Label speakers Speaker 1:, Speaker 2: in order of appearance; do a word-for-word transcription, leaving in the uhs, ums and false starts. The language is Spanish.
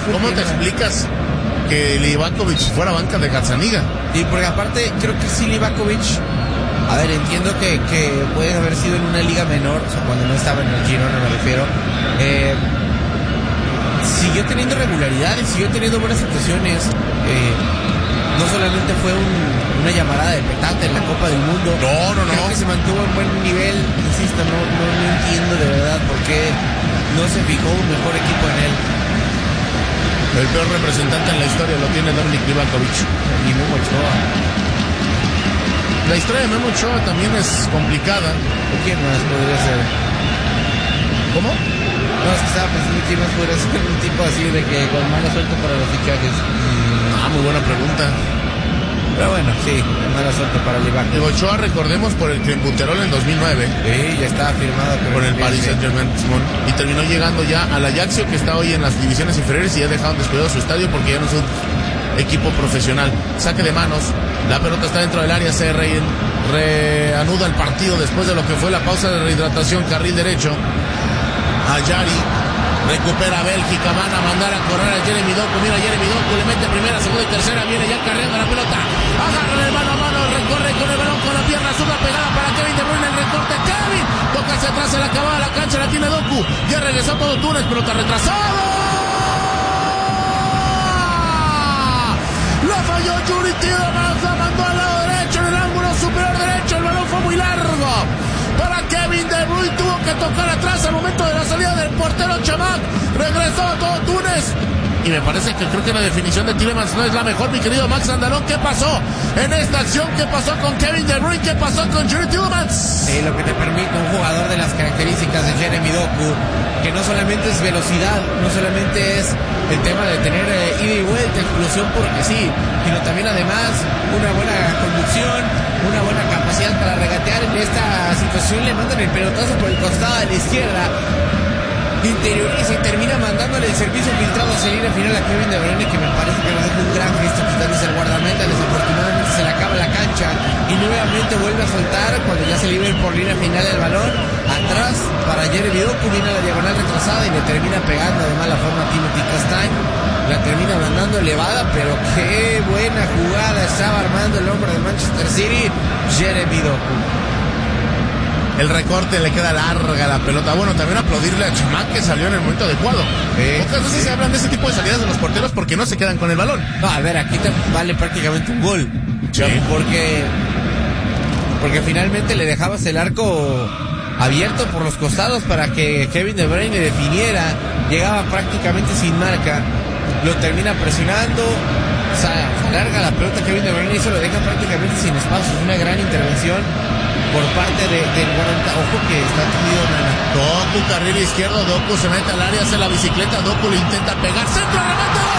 Speaker 1: ¿Cómo te explicas que Livakovic fuera banca de Gazzaniga?
Speaker 2: Y porque aparte, creo que sí Livakovic, a ver, entiendo que, que puede haber sido en una liga menor, o sea, cuando no estaba en el Girona me refiero, eh, siguió teniendo regularidad y siguió teniendo buenas actuaciones. Eh, no solamente fue un, una llamarada de petate en la Copa del Mundo.
Speaker 1: No, no, no.
Speaker 2: Creo que se mantuvo en buen nivel. Insisto, no, no, no entiendo de verdad por qué no se fijó un mejor equipo en él.
Speaker 1: El peor representante en la historia lo tiene Dominik Livakovic.
Speaker 2: Y Memo Ochoa.
Speaker 1: La historia de Memo Ochoa también es complicada.
Speaker 2: ¿Quién más podría ser?
Speaker 1: ¿Cómo?
Speaker 2: No, es que estaba pensando quién más podría ser un tipo así de que con mala suerte para los fichajes.
Speaker 1: Ah, muy buena pregunta.
Speaker 2: Pero bueno, sí, mala suerte para Livakovic.
Speaker 1: Ochoa, recordemos, por el Clembuterol en dos mil nueve.
Speaker 2: Sí, ya estaba firmado con,
Speaker 1: con el, el Paris Saint-Germain, Simón. Y terminó llegando ya al Ajaxio, que está hoy en las divisiones inferiores y ya dejaron descuidado su estadio porque ya no es un equipo profesional. Saque de manos, la pelota está dentro del área, se re, reanuda el partido después de lo que fue la pausa de rehidratación, carril derecho. Ayari recupera a Bélgica, van a mandar a correr a Jeremy Doku, mira Jeremy Doku, le mete primera, segunda y tercera, viene ya cargando la pelota, agarra el mano a mano, recorre con el balón con la pierna zurda pegada para Kevin De Bruyne, el recorte, Kevin, toca hacia atrás, se la acababa la cancha, la tiene Doku, ya regresó todo Túnez, pelota retrasado, la falló Yuri Tielemans, la mandó al lado derecho, en el ángulo superior derecho, el balón fue muy largo, para Kevin De Bruyne, tuvo que tocar atrás al momento de la salida del portero Chamac, regresó a todo Túnez, y me parece que creo que la definición de Tielemans no es la mejor, mi querido Max Andalón. ¿Qué pasó en esta acción? ¿Qué pasó con Kevin De Bruyne? ¿Qué pasó con Yuri Tielemans?
Speaker 2: Sí, lo que te permite un jugador de las características de Jeremy Doku, que no solamente es velocidad, no solamente es el tema de tener eh, ida y vuelta, explosión porque sí, sino también además una buena conducción, una buena capacidad para regatear. En esta situación le mandan el pelotazo por el costado de la izquierda, interioriza y termina mandándole el servicio filtrado a salir al final a Kevin De Bruyne, que me parece que va a ser un gran gesto quitándose el guardameta. Desafortunadamente se le acaba la cancha y nuevamente vuelve a soltar cuando ya se libera por línea final el balón atrás para Jeremy Doku, viene a la diagonal retrasada y le termina pegando de mala forma a Timothy Castagne, la termina mandando elevada, pero qué buena jugada estaba armando el hombre de Manchester City, Jeremy Doku.
Speaker 1: El recorte, le queda larga la pelota. Bueno, también aplaudirle a Chamac, que salió en el momento adecuado.
Speaker 2: Sí,
Speaker 1: Pocas veces
Speaker 2: sí.
Speaker 1: se hablan de ese tipo de salidas de los porteros porque no se quedan con el balón.
Speaker 2: No, a ver, aquí te vale prácticamente un gol.
Speaker 1: Sí.
Speaker 2: Porque, porque finalmente le dejabas el arco abierto por los costados para que Kevin De Bruyne definiera. Llegaba prácticamente sin marca. Lo termina presionando. O sea, alarga la pelota Kevin De Bruyne y se lo deja prácticamente sin espacio. Es una gran intervención por parte de, del guarda. Ojo que está tendido Nana.
Speaker 1: Doku, carril izquierdo, Doku se mete al área, hace la bicicleta, Doku le intenta pegar, centro, remate.